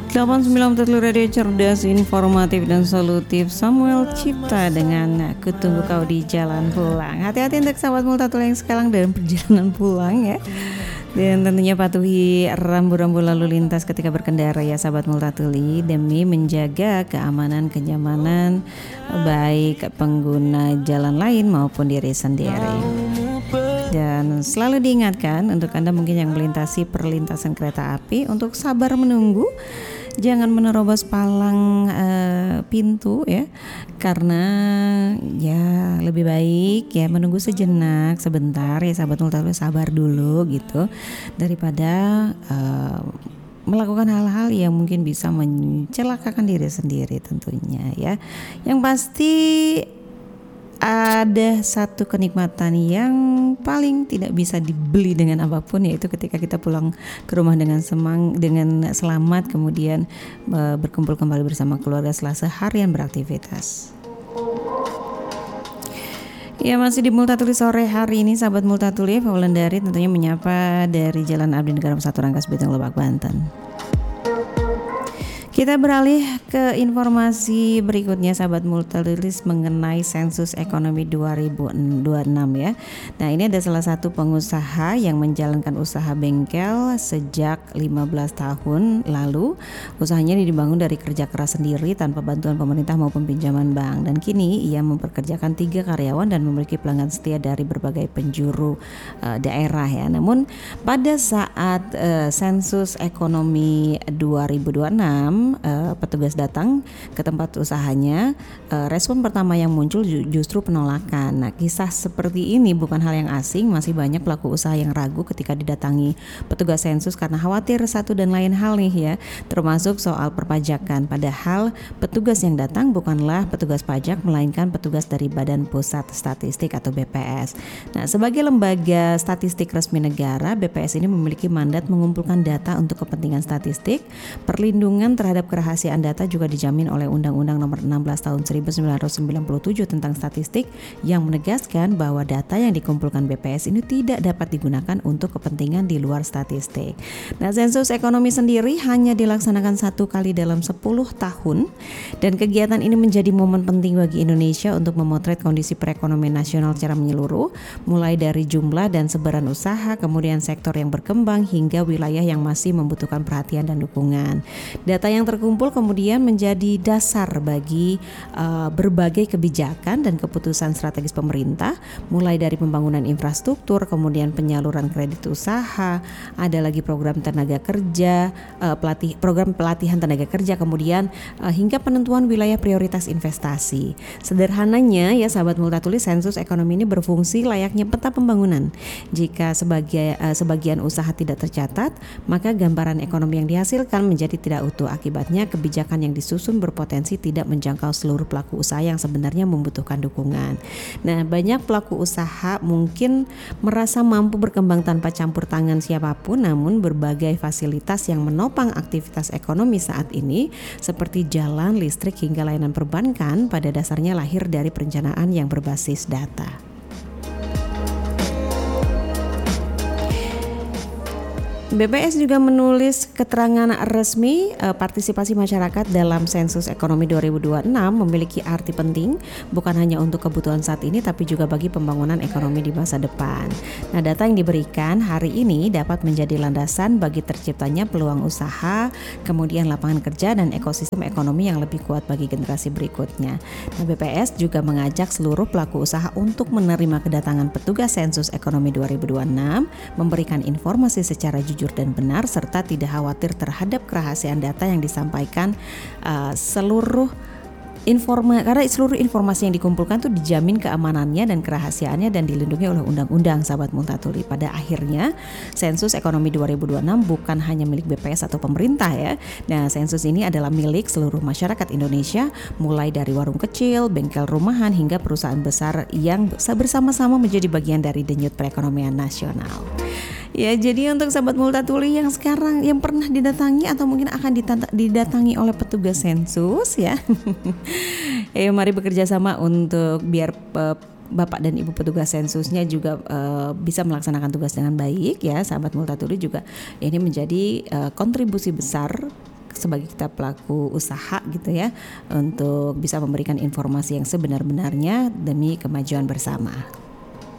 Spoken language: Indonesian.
89 Radio Cerdas, Informatif dan Solutif. Samuel Cipta dengan Kutunggu Kau di Jalan Pulang. Hati-hati untuk sahabat Multatuli yang sekarang dalam perjalanan pulang ya. Dan tentunya patuhi rambu-rambu lalu lintas ketika berkendara ya sahabat Multatuli, demi menjaga keamanan, kenyamanan baik pengguna jalan lain maupun diri sendiri. Dan selalu diingatkan untuk Anda mungkin yang melintasi perlintasan kereta api untuk sabar menunggu, jangan menerobos palang pintu ya, karena ya lebih baik ya menunggu sejenak, sebentar ya sahabat Multatuli, sabar dulu gitu, daripada melakukan hal-hal yang mungkin bisa mencelakakan diri sendiri tentunya ya. Yang pasti ada satu kenikmatan yang paling tidak bisa dibeli dengan apapun, yaitu ketika kita pulang ke rumah dengan selamat, kemudian berkumpul kembali bersama keluarga setelah seharian beraktivitas. Ya, masih di Multatuli sore hari ini sahabat Multatuli, Wulandari tentunya menyapa dari Jalan Abdi Negara 1 Rangkas Bitung, Lebak, Banten. Kita beralih ke informasi berikutnya sahabat Multatuli mengenai sensus ekonomi 2026 ya. Nah, ini ada salah satu pengusaha yang menjalankan usaha bengkel sejak 15 tahun lalu. Usahanya dibangun dari kerja keras sendiri tanpa bantuan pemerintah maupun pinjaman bank, dan kini ia mempekerjakan 3 karyawan dan memiliki pelanggan setia dari berbagai penjuru daerah ya. Namun pada saat sensus ekonomi 2026 petugas datang ke tempat usahanya, respon pertama yang muncul justru penolakan. Nah, kisah seperti ini bukan hal yang asing, masih banyak pelaku usaha yang ragu ketika didatangi petugas sensus karena khawatir satu dan lain hal nih ya, termasuk soal perpajakan. Padahal petugas yang datang bukanlah petugas pajak, melainkan petugas dari Badan Pusat Statistik atau BPS. Nah, sebagai lembaga statistik resmi negara, BPS ini memiliki mandat mengumpulkan data untuk kepentingan statistik. Perlindungan terhadap kerahasiaan data juga dijamin oleh Undang-Undang Nomor 16 Tahun 1997 tentang Statistik yang menegaskan bahwa data yang dikumpulkan BPS ini tidak dapat digunakan untuk kepentingan di luar statistik. Nah, sensus ekonomi sendiri hanya dilaksanakan 1 kali dalam 10 tahun, dan kegiatan ini menjadi momen penting bagi Indonesia untuk memotret kondisi perekonomian nasional secara menyeluruh, mulai dari jumlah dan sebaran usaha, kemudian sektor yang berkembang hingga wilayah yang masih membutuhkan perhatian dan dukungan. Data yang terkumpul kemudian menjadi dasar bagi berbagai kebijakan dan keputusan strategis pemerintah, mulai dari pembangunan infrastruktur, kemudian penyaluran kredit usaha, ada lagi program tenaga kerja, program pelatihan tenaga kerja, kemudian hingga penentuan wilayah prioritas investasi. Sederhananya ya sahabat Multatuli, sensus ekonomi ini berfungsi layaknya peta pembangunan. Jika sebagian usaha tidak tercatat, maka gambaran ekonomi yang dihasilkan menjadi tidak utuh. Akibatnya kebijakan yang disusun berpotensi tidak menjangkau seluruh pelaku usaha yang sebenarnya membutuhkan dukungan. Nah, banyak pelaku usaha mungkin merasa mampu berkembang tanpa campur tangan siapapun, namun berbagai fasilitas yang menopang aktivitas ekonomi saat ini seperti jalan, listrik hingga layanan perbankan pada dasarnya lahir dari perencanaan yang berbasis data. BPS juga menulis keterangan resmi partisipasi masyarakat dalam sensus ekonomi 2026 memiliki arti penting bukan hanya untuk kebutuhan saat ini tapi juga bagi pembangunan ekonomi di masa depan. Nah, data yang diberikan hari ini dapat menjadi landasan bagi terciptanya peluang usaha, kemudian lapangan kerja dan ekosistem ekonomi yang lebih kuat bagi generasi berikutnya. Nah, BPS juga mengajak seluruh pelaku usaha untuk menerima kedatangan petugas sensus ekonomi 2026, memberikan informasi secara jujur dan benar serta tidak khawatir terhadap kerahasiaan data yang disampaikan karena seluruh informasi yang dikumpulkan itu dijamin keamanannya dan kerahasiaannya dan dilindungi oleh undang-undang sahabat Multatuli. Pada akhirnya sensus ekonomi 2026 bukan hanya milik BPS atau pemerintah ya. Nah, sensus ini adalah milik seluruh masyarakat Indonesia, mulai dari warung kecil, bengkel rumahan hingga perusahaan besar yang bersama-sama menjadi bagian dari denyut perekonomian nasional. Ya, jadi untuk sahabat Multatuli yang sekarang yang pernah didatangi atau mungkin akan didatangi oleh petugas sensus ya. Mari bekerja sama untuk biar Bapak dan Ibu petugas sensusnya juga bisa melaksanakan tugas dengan baik ya. Sahabat Multatuli juga ini menjadi kontribusi besar sebagai kita pelaku usaha gitu ya, untuk bisa memberikan informasi yang sebenar-benarnya demi kemajuan bersama.